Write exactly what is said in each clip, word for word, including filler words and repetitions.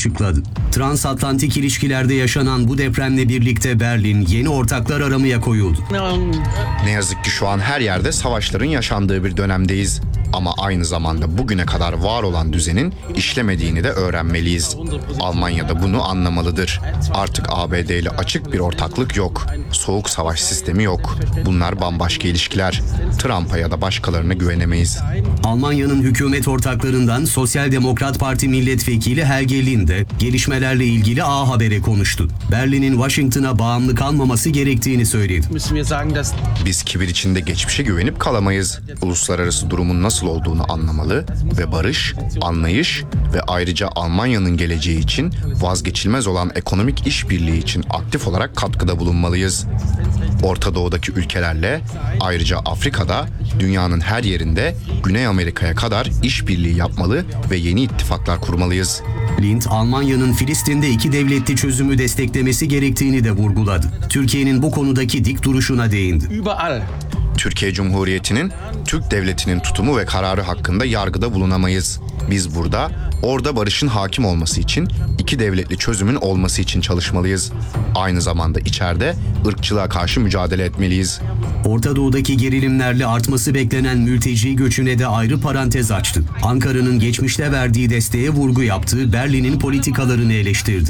açıkladı. Transatlantik ilişkilerde yaşanan bu depremle birlikte Berlin yeni ortaklar aramaya koyuldu. Ne yazık ki şu an her yerde savaşların yaşandığı bir dönemdeyiz. Ama aynı zamanda bugüne kadar var olan düzenin işlemediğini de öğrenmeliyiz. Almanya da bunu anlamalıdır. Artık A B D ile açık bir ortaklık yok. Soğuk savaş sistemi yok. Bunlar bambaşka ilişkiler. Trump'a ya da başkalarına güvenemeyiz. Almanya'nın hükümet ortaklarından Sosyal Demokrat Parti milletvekili Helge Linde gelişmelerle ilgili A Haber'e konuştu. Berlin'in Washington'a bağımlı kalmaması gerektiğini söyledi. Biz kibir içinde geçmişe güvenip kalamayız. Uluslararası durumun nasıl olduğunu anlamalı ve barış, anlayış ve ayrıca Almanya'nın geleceği için vazgeçilmez olan ekonomik işbirliği için aktif olarak katkıda bulunmalıyız. Orta Doğu'daki ülkelerle, ayrıca Afrika'da, dünyanın her yerinde Güney Amerika'ya kadar işbirliği yapmalı ve yeni ittifaklar kurmalıyız. Lind, Almanya'nın Filistin'de iki devletli çözümü desteklemesi gerektiğini de vurguladı. Türkiye'nin bu konudaki dik duruşuna değindi. Türkiye Cumhuriyeti'nin, Türk Devleti'nin tutumu ve kararı hakkında yargıda bulunamayız. Biz burada, orada barışın hakim olması için, iki devletli çözümün olması için çalışmalıyız. Aynı zamanda içeride ırkçılığa karşı mücadele etmeliyiz. Orta Doğu'daki gerilimlerle artması beklenen mülteci göçüne de ayrı parantez açtı. Ankara'nın geçmişte verdiği desteğe vurgu yaptığı Berlin'in politikalarını eleştirdi.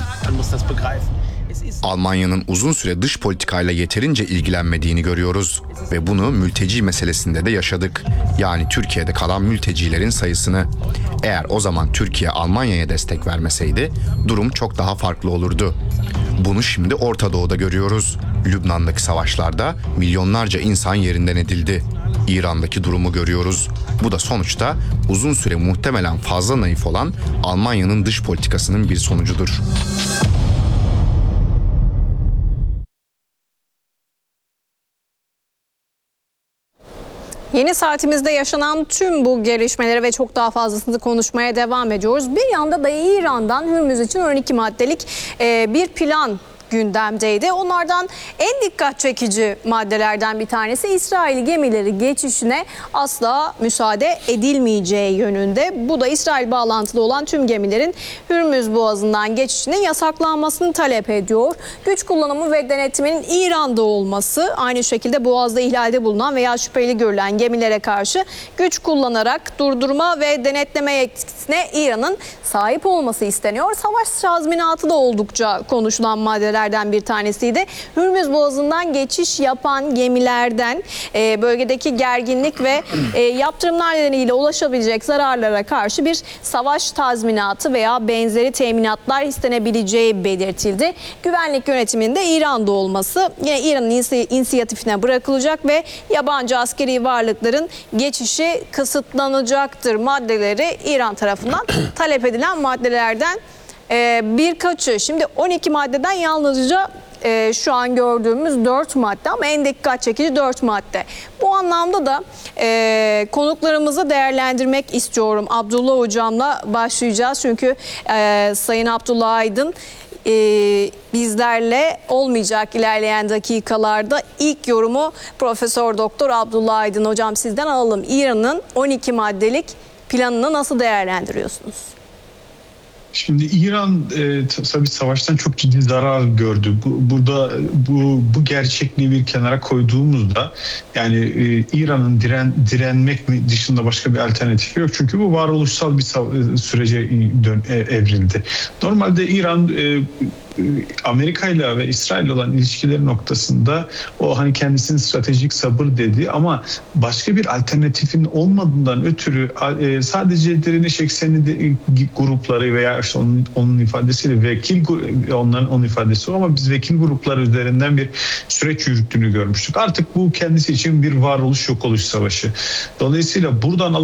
Almanya'nın uzun süre dış politikayla yeterince ilgilenmediğini görüyoruz ve bunu mülteci meselesinde de yaşadık. Yani Türkiye'de kalan mültecilerin sayısını. Eğer o zaman Türkiye Almanya'ya destek vermeseydi durum çok daha farklı olurdu. Bunu şimdi Orta Doğu'da görüyoruz. Lübnan'daki savaşlarda milyonlarca insan yerinden edildi. İran'daki durumu görüyoruz. Bu da sonuçta uzun süre muhtemelen fazla naif olan Almanya'nın dış politikasının bir sonucudur. Yeni saatimizde yaşanan tüm bu gelişmeleri ve çok daha fazlasını konuşmaya devam ediyoruz. Bir yanda da İran'dan Hürmüz için on iki maddelik bir plan gündemdeydi. Onlardan en dikkat çekici maddelerden bir tanesi İsrail gemileri geçişine asla müsaade edilmeyeceği yönünde. Bu da İsrail bağlantılı olan tüm gemilerin Hürmüz Boğazı'ndan geçişinin yasaklanmasını talep ediyor. Güç kullanımı ve denetiminin İran'da olması, aynı şekilde Boğaz'da ihlalde bulunan veya şüpheli görülen gemilere karşı güç kullanarak durdurma ve denetleme yetkisine İran'ın sahip olması isteniyor. Savaş tazminatı da oldukça konuşulan maddeler bir tanesiydi. Hürmüz Boğazı'ndan geçiş yapan gemilerden e, bölgedeki gerginlik ve e, yaptırımlar nedeniyle ulaşabilecek zararlara karşı bir savaş tazminatı veya benzeri teminatlar istenebileceği belirtildi. Güvenlik yönetiminde İran'da olması yine İran'ın inisiyatifine bırakılacak ve yabancı askeri varlıkların geçişi kısıtlanacaktır maddeleri İran tarafından talep edilen maddelerden Ee, birkaçı. Şimdi on iki maddeden yalnızca e, şu an gördüğümüz dört madde ama en dikkat çekici dört madde. Bu anlamda da e, konuklarımızı değerlendirmek istiyorum. Abdullah Hocam'la başlayacağız. Çünkü e, Sayın Abdullah Aydın e, bizlerle olmayacak ilerleyen dakikalarda. İlk yorumu Profesör Doktor Abdullah Aydın Hocam sizden alalım. İran'ın on iki maddelik planını nasıl değerlendiriyorsunuz? Şimdi İran e, tabii savaştan çok ciddi zarar gördü. Bu, burada bu bu gerçekliği bir kenara koyduğumuzda yani e, İran'ın diren direnmek mi dışında başka bir alternatifi yok. Çünkü bu varoluşsal bir sürece dön, e, evrildi. Normalde İran e, Amerika ile ve İsrail olan ilişkileri noktasında o hani kendisinin stratejik sabır dedi ama başka bir alternatifin olmadığından ötürü sadece direniş eksenli grupları veya işte onun, onun ifadesiyle vekil onların onun ifadesi o ama biz vekil grupları üzerinden bir süreç yürüttüğünü görmüştük. Artık bu kendisi için bir varoluş yok oluş savaşı. Dolayısıyla buradan